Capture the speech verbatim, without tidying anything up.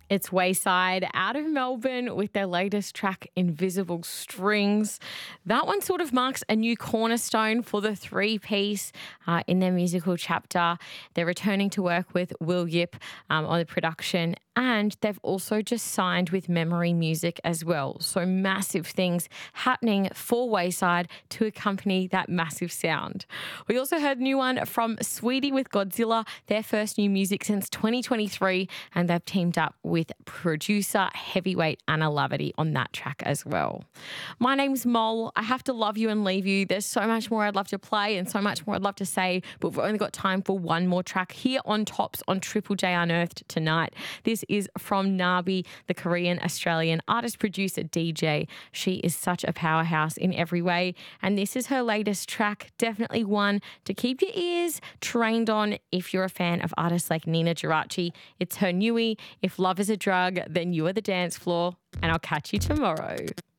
It's Wayside out of Melbourne with their latest track, Invisible Strings. That one sort of marks a new cornerstone for the three piece uh, in their musical chapter. They're returning to work with Will Yip um, on the production, and they've also just signed with Memory Music as well. So massive things happening for Wayside to accompany that massive sound. We also heard a new one from Sweetie with Godzilla, their first new music since twenty twenty-three, and they've teamed up with with producer heavyweight Anna Lavity on that track as well. My name's Mol. I have to love you and leave you. There's so much more I'd love to play and so much more I'd love to say, but we've only got time for one more track here on Tops on Triple J Unearthed tonight. This is from Nabi, the Korean Australian artist, producer, D J. She is such a powerhouse in every way, and this is her latest track. Definitely one to keep your ears trained on if you're a fan of artists like Nina Geraci. It's her newie, If Love is a Drug, Then You Are the Dance Floor, and I'll catch you tomorrow.